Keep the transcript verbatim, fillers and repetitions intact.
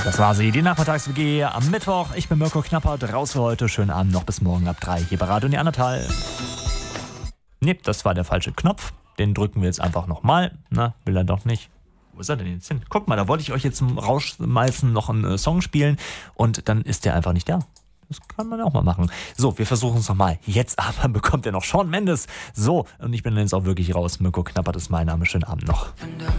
Das war sie, die Nachmittags-W G am Mittwoch. Ich bin Mirko Knappert, raus für heute. Schönen Abend noch bis morgen ab drei hier bei Radio Neandertal. Nee, das war der falsche Knopf. Den drücken wir jetzt einfach nochmal. Na, will er doch nicht. Wo ist er denn jetzt hin? Guck mal, da wollte ich euch jetzt zum Rausschmeißen noch einen äh, Song spielen und dann ist der einfach nicht da. Das kann man auch mal machen. So, wir versuchen es nochmal. Jetzt aber bekommt er noch Shawn Mendes. So, und ich bin jetzt auch wirklich raus. Mirko Knappert ist mein Name. Schönen Abend noch.